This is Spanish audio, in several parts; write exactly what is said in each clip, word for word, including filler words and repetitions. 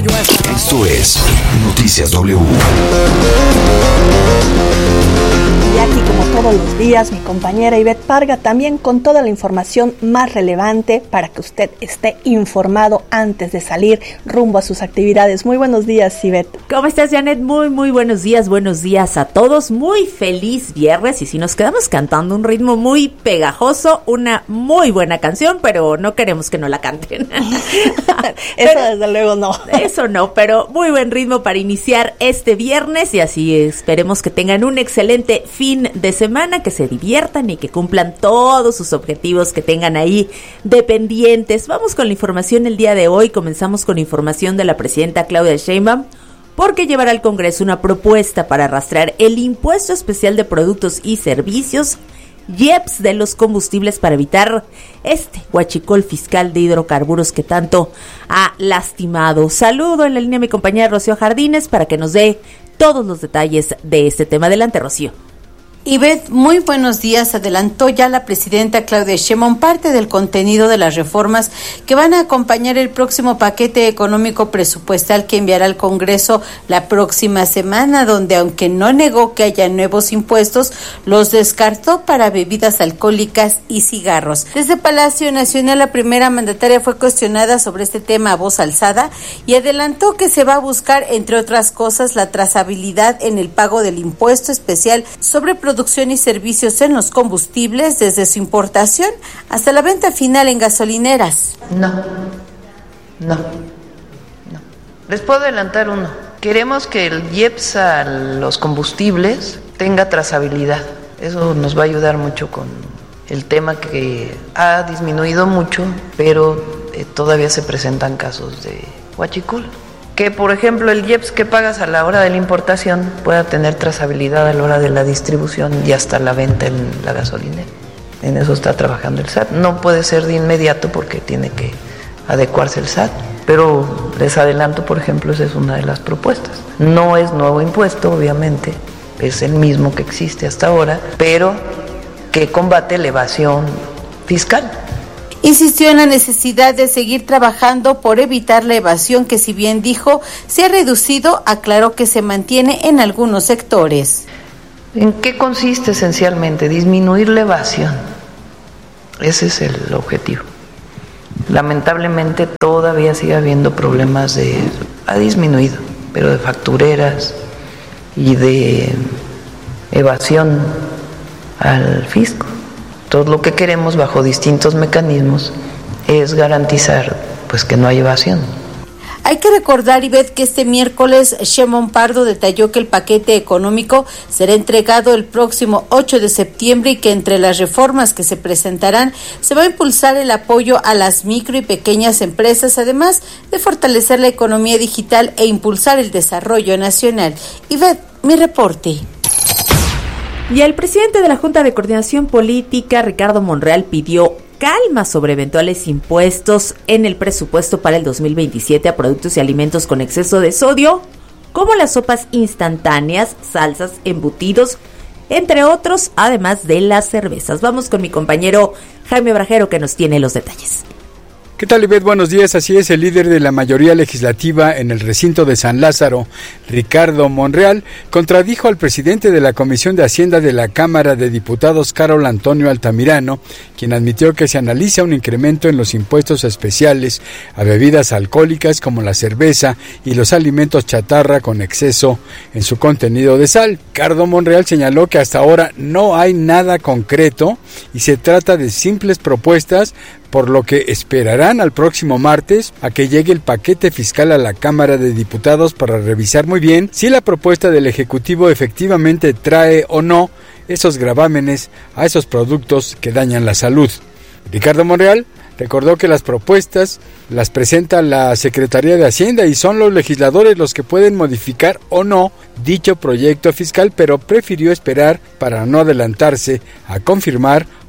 Esto es Noticias W. Y aquí, como todos los días, mi compañera Ivette Parga también con toda la información más relevante para que usted esté informado antes de salir rumbo a sus actividades. Muy buenos días, Ivette. ¿Cómo estás, Janet? Muy, muy buenos días, buenos días a todos. Muy feliz viernes, y si nos quedamos cantando un ritmo muy pegajoso, una muy buena canción, pero no queremos que no la canten. Eso pero, desde luego no. Eso no, pero muy buen ritmo para iniciar este viernes, y así esperemos que tengan un excelente fin de semana, que se diviertan y que cumplan todos sus objetivos que tengan ahí de pendientes. Vamos con la información el día de hoy. Comenzamos con información de la presidenta Claudia Sheinbaum, porque llevará al Congreso una propuesta para rastrear el impuesto especial de productos y servicios, I E P S, de los combustibles, para evitar este huachicol fiscal de hidrocarburos que tanto ha lastimado. Saludo en la línea a mi compañera Rocío Jardines para que nos dé todos los detalles de este tema. Adelante, Rocío. Ivette, muy buenos días. Adelantó ya la presidenta Claudia Sheinbaum parte del contenido de las reformas que van a acompañar el próximo paquete económico presupuestal que enviará al Congreso la próxima semana, donde, aunque no negó que haya nuevos impuestos, los descartó para bebidas alcohólicas y cigarros. Desde Palacio Nacional, la primera mandataria fue cuestionada sobre este tema a voz alzada y adelantó que se va a buscar, entre otras cosas, la trazabilidad en el pago del impuesto especial sobre productos producción y servicios en los combustibles, desde su importación hasta la venta final en gasolineras. No, no, no. Les puedo adelantar uno. Queremos que el I E P S a los combustibles tenga trazabilidad. Eso nos va a ayudar mucho con el tema que ha disminuido mucho, pero eh, todavía se presentan casos de huachicol. Que, por ejemplo, el I E P S que pagas a la hora de la importación pueda tener trazabilidad a la hora de la distribución y hasta la venta en la gasolinera. En eso está trabajando el S A T. No puede ser de inmediato porque tiene que adecuarse el S A T, pero les adelanto, por ejemplo, esa es una de las propuestas. No es nuevo impuesto, obviamente, es el mismo que existe hasta ahora, pero que combate la evasión fiscal. Insistió en la necesidad de seguir trabajando por evitar la evasión que, si bien dijo, se ha reducido, aclaró que se mantiene en algunos sectores. ¿En qué consiste esencialmente? Disminuir la evasión. Ese es el objetivo. Lamentablemente todavía sigue habiendo problemas de... ha disminuido, pero de factureras y de evasión al fisco. Todo lo que queremos bajo distintos mecanismos es garantizar pues que no hay evasión. Hay que recordar, Ivette, que este miércoles Sheinbaum Pardo detalló que el paquete económico será entregado el próximo ocho de septiembre y que entre las reformas que se presentarán se va a impulsar el apoyo a las micro y pequeñas empresas, además de fortalecer la economía digital e impulsar el desarrollo nacional. Ivette, mi reporte. Y el presidente de la Junta de Coordinación Política, Ricardo Monreal, pidió calma sobre eventuales impuestos en el presupuesto para el dos mil veintisiete a productos y alimentos con exceso de sodio, como las sopas instantáneas, salsas, embutidos, entre otros, además de las cervezas. Vamos con mi compañero Jaime Brajero, que nos tiene los detalles. ¿Qué tal, Ivette? Buenos días. Así es, el líder de la mayoría legislativa en el recinto de San Lázaro, Ricardo Monreal, contradijo al presidente de la Comisión de Hacienda de la Cámara de Diputados, Carol Antonio Altamirano, quien admitió que se analiza un incremento en los impuestos especiales a bebidas alcohólicas como la cerveza y los alimentos chatarra con exceso en su contenido de sal. Ricardo Monreal señaló que hasta ahora no hay nada concreto y se trata de simples propuestas, por lo que esperarán al próximo martes a que llegue el paquete fiscal a la Cámara de Diputados para revisar muy bien si la propuesta del Ejecutivo efectivamente trae o no esos gravámenes a esos productos que dañan la salud. Ricardo Monreal recordó que las propuestas las presenta la Secretaría de Hacienda y son los legisladores los que pueden modificar o no dicho proyecto fiscal, pero prefirió esperar para no adelantarse a confirmar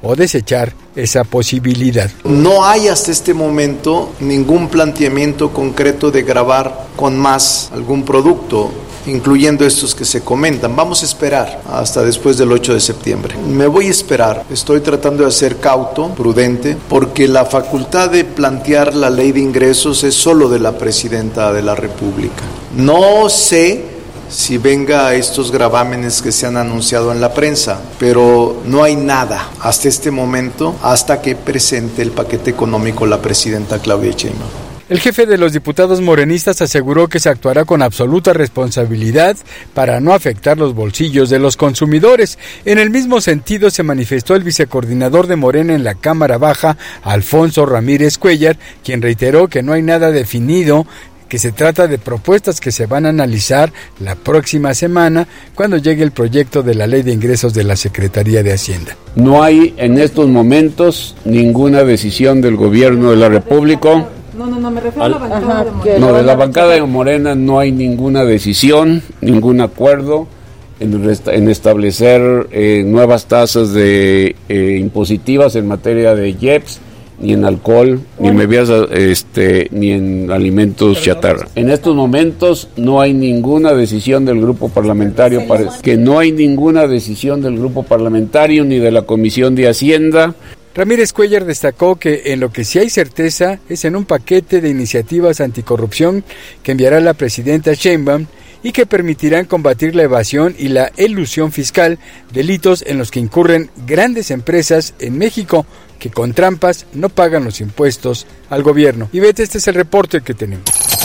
o desechar esa posibilidad. No hay hasta este momento ningún planteamiento concreto de gravar con más algún producto, incluyendo estos que se comentan. Vamos a esperar hasta después del ocho de septiembre. Me voy a esperar. Estoy tratando de ser cauto, prudente, porque la facultad de plantear la ley de ingresos es solo de la presidenta de la República. No sé si venga estos gravámenes que se han anunciado en la prensa, pero no hay nada hasta este momento, hasta que presente el paquete económico la presidenta Claudia Sheinbaum. El jefe de los diputados morenistas aseguró que se actuará con absoluta responsabilidad para no afectar los bolsillos de los consumidores. En el mismo sentido se manifestó el vicecoordinador de Morena en la Cámara Baja, Alfonso Ramírez Cuellar, quien reiteró que no hay nada definido, que se trata de propuestas que se van a analizar la próxima semana cuando llegue el proyecto de la Ley de Ingresos de la Secretaría de Hacienda. No hay en estos momentos ninguna decisión del gobierno de la República. No, no, no, me refiero Al, a la bancada ajá, de Morena. No, de la bancada de Morena no hay ninguna decisión, ningún acuerdo en, resta- en establecer eh, nuevas tasas de eh, impositivas en materia de I E P S, ni en alcohol, ni en bebidas, este, ni en alimentos chatarra. En estos momentos no hay ninguna decisión del grupo parlamentario, para, que no hay ninguna decisión del grupo parlamentario ni de la Comisión de Hacienda. Ramírez Cuellar destacó que en lo que sí hay certeza es en un paquete de iniciativas anticorrupción que enviará la presidenta Sheinbaum y que permitirán combatir la evasión y la elusión fiscal, delitos en los que incurren grandes empresas en México que con trampas no pagan los impuestos al gobierno. Y vete, este es el reporte que tenemos.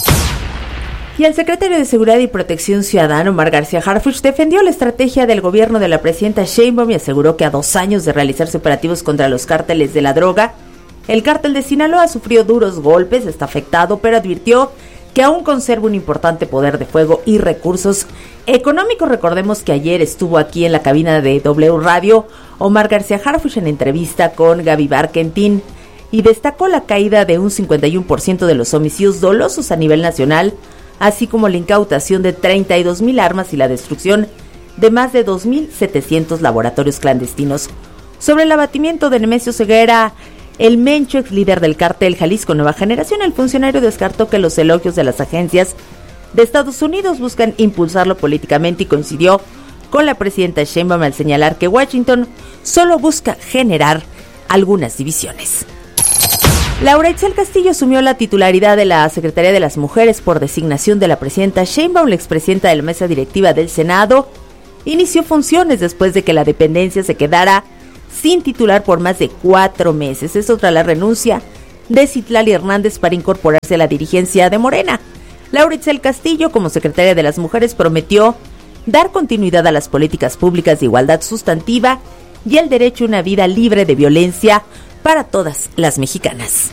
Y el secretario de Seguridad y Protección Ciudadana, Omar García Harfuch, defendió la estrategia del gobierno de la presidenta Sheinbaum y aseguró que a dos años de realizarse operativos contra los cárteles de la droga, el cártel de Sinaloa sufrió duros golpes, está afectado, pero advirtió que aún conserva un importante poder de fuego y recursos económicos. Recordemos que ayer estuvo aquí en la cabina de W Radio Omar García Harfuch en entrevista con Gaby Barkentin y destacó la caída de un cincuenta y uno por ciento de los homicidios dolosos a nivel nacional, así como la incautación de treinta y dos mil armas y la destrucción de más de dos mil setecientos laboratorios clandestinos. Sobre el abatimiento de Nemesio Ceguera, el Mencho, ex líder del cártel Jalisco Nueva Generación, el funcionario descartó que los elogios de las agencias de Estados Unidos buscan impulsarlo políticamente y coincidió con la presidenta Sheinbaum al señalar que Washington solo busca generar algunas divisiones. Laura Itzel Castillo asumió la titularidad de la Secretaría de las Mujeres por designación de la presidenta Sheinbaum. La expresidenta de la mesa directiva del Senado inició funciones después de que la dependencia se quedara sin titular por más de cuatro meses. Esto tras la renuncia de Citlali Hernández para incorporarse a la dirigencia de Morena. Laura Itzel Castillo, como secretaria de las Mujeres, prometió dar continuidad a las políticas públicas de igualdad sustantiva y el derecho a una vida libre de violencia para todas las mexicanas.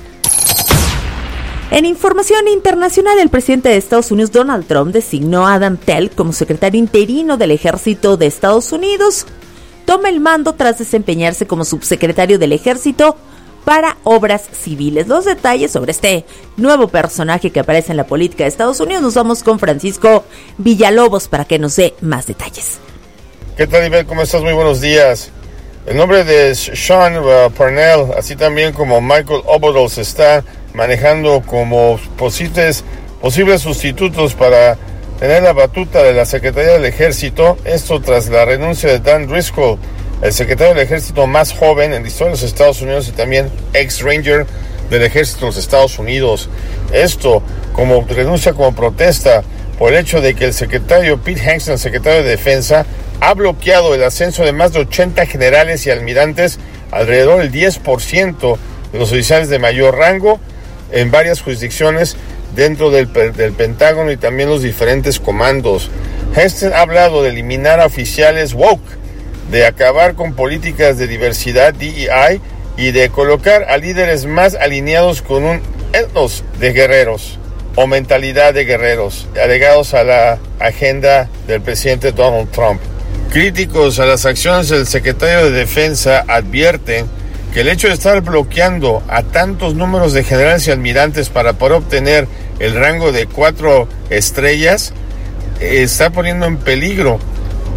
En información internacional, el presidente de Estados Unidos, Donald Trump, designó a Adam Telk como secretario interino del Ejército de Estados Unidos. Toma el mando tras desempeñarse como subsecretario del Ejército para obras civiles. Los detalles sobre este nuevo personaje que aparece en la política de Estados Unidos nos vamos con Francisco Villalobos para que nos dé más detalles. ¿Qué tal, Ivette? ¿Cómo estás? Muy buenos días. El nombre de Sean uh, Parnell, así también como Michael Obodol, se está manejando como posibles, posibles sustitutos para tener la batuta de la Secretaría del Ejército. Esto tras la renuncia de Dan Driscoll, el secretario del Ejército más joven en la historia de los Estados Unidos y también ex-ranger del Ejército de los Estados Unidos. Esto como renuncia, como protesta por el hecho de que el secretario Pete Hegseth, secretario de Defensa, ha bloqueado el ascenso de más de ochenta generales y almirantes, alrededor del diez por ciento de los oficiales de mayor rango en varias jurisdicciones dentro del, del Pentágono y también los diferentes comandos. Hegseth ha hablado de eliminar a oficiales woke, de acabar con políticas de diversidad D E I y de colocar a líderes más alineados con un etnos de guerreros o mentalidad de guerreros, alegados a la agenda del presidente Donald Trump. Críticos a las acciones del secretario de Defensa advierten que el hecho de estar bloqueando a tantos números de generales y almirantes para poder obtener el rango de cuatro estrellas eh, está poniendo en peligro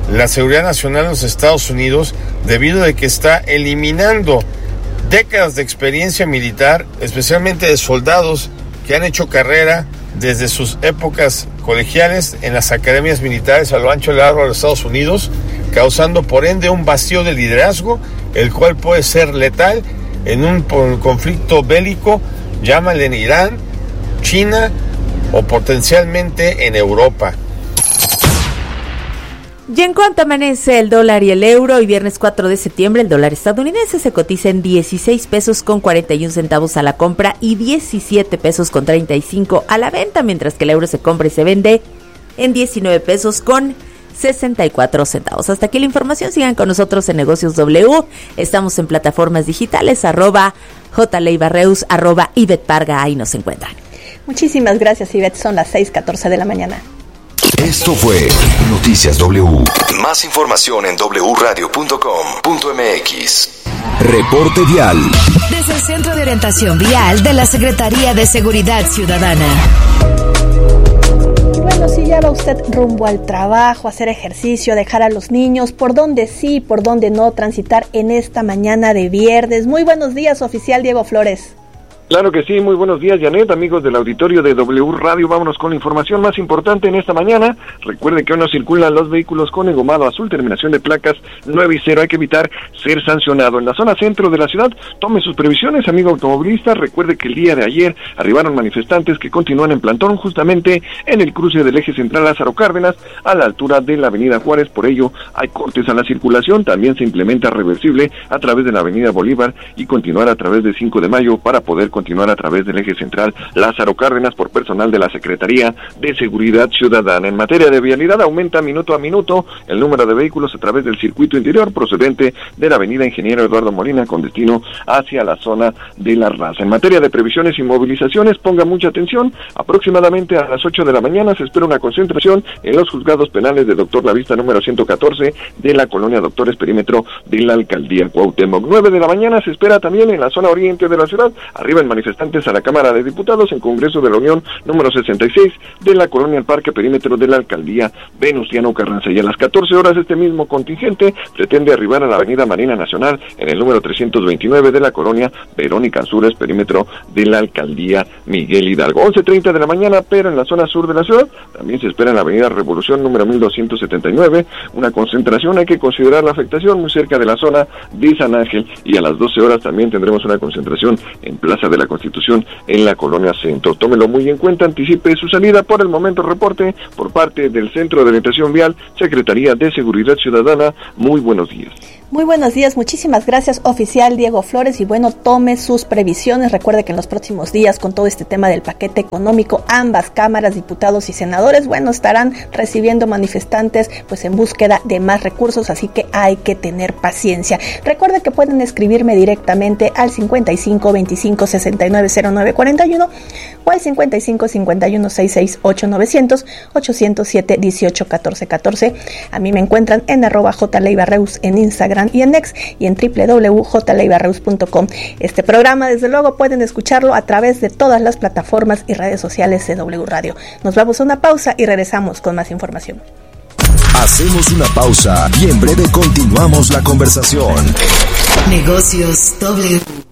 la seguridad nacional en los Estados Unidos debido a que está eliminando décadas de experiencia militar, especialmente de soldados que han hecho carrera desde sus épocas colegiales en las academias militares a lo ancho y largo de los Estados Unidos, causando por ende un vacío de liderazgo, el cual puede ser letal en un conflicto bélico, llámale en Irán, China o potencialmente en Europa. Y en cuanto amanece el dólar y el euro, hoy viernes cuatro de septiembre, el dólar estadounidense se cotiza en dieciséis pesos con cuarenta y un centavos a la compra y diecisiete pesos con treinta y cinco a la venta, mientras que el euro se compra y se vende en diecinueve pesos con sesenta y cuatro centavos. Hasta aquí la información. Sigan con nosotros en Negocios W. Estamos en plataformas digitales, arroba jleibarreus, arroba Ivette Parga. Ahí nos encuentran. Muchísimas gracias, Ivette. Son las seis catorce de la mañana. Esto fue Noticias W. Más información en doble u radio punto com punto m x. Reporte vial. Desde el Centro de Orientación Vial de la Secretaría de Seguridad Ciudadana. Bueno, si ya va usted rumbo al trabajo, a hacer ejercicio, a dejar a los niños, por dónde sí, por dónde no transitar en esta mañana de viernes. Muy buenos días, oficial Diego Flores. Claro que sí, muy buenos días, Janet, amigos del auditorio de W Radio. Vámonos con la información más importante en esta mañana. Recuerde que hoy no circulan los vehículos con engomado azul, terminación de placas nueve y cero. Hay que evitar ser sancionado. En la zona centro de la ciudad, tome sus previsiones, amigo automovilista. Recuerde que el día de ayer arribaron manifestantes que continúan en plantón justamente en el cruce del eje central Lázaro Cárdenas, a la altura de la avenida Juárez. Por ello, hay cortes a la circulación. También se implementa reversible a través de la avenida Bolívar y continuar a través de cinco de mayo para poder continuar a través del eje central Lázaro Cárdenas por personal de la Secretaría de Seguridad Ciudadana. En materia de vialidad, aumenta minuto a minuto el número de vehículos a través del circuito interior procedente de la avenida Ingeniero Eduardo Molina con destino hacia la zona de La Raza. En materia de previsiones y movilizaciones, ponga mucha atención. Aproximadamente a las ocho de la mañana se espera una concentración en los juzgados penales de Doctor Lavista número ciento catorce de la colonia Doctores, perímetro de la alcaldía Cuauhtémoc. nueve de la mañana se espera también en la zona oriente de la ciudad. Arriba el manifestante a la Cámara de Diputados en Congreso de la Unión número sesenta y seis de la colonia El Parque, perímetro de la alcaldía Venustiano Carranza. Y a las catorce horas este mismo contingente pretende arribar a la avenida Marina Nacional en el número trescientos veintinueve de la colonia Verónica Anzures, perímetro de la alcaldía Miguel Hidalgo. once treinta de la mañana, pero en la zona sur de la ciudad también se espera en la avenida Revolución número mil doscientos setenta y nueve una concentración. Hay que considerar la afectación muy cerca de la zona de San Ángel, y a las doce horas también tendremos una concentración en Plaza de la Constitución en la colonia Centro. Tómelo muy en cuenta, anticipe su salida. Por el momento, reporte por parte del Centro de Orientación Vial, Secretaría de Seguridad Ciudadana. Muy buenos días. Muy buenos días, muchísimas gracias, oficial Diego Flores, y bueno, tome sus previsiones. Recuerde que en los próximos días, con todo este tema del paquete económico, ambas cámaras, diputados y senadores, bueno, estarán recibiendo manifestantes pues en búsqueda de más recursos, así que hay que tener paciencia. Recuerde que pueden escribirme directamente al cincuenta y cinco veinticinco sesenta y nueve cero nueve cuarenta y uno o al cincuenta y cinco cincuenta y uno sesenta y seis ocho novecientos ochocientos siete dieciocho catorce catorce. A mí me encuentran en arroba jleibarreus en Instagram y en X y en doble u doble u doble u punto jleibarreus punto com. Este programa, desde luego, pueden escucharlo a través de todas las plataformas y redes sociales de W Radio. Nos vamos a una pausa y regresamos con más información. Hacemos una pausa y en breve continuamos la conversación. Negocios W.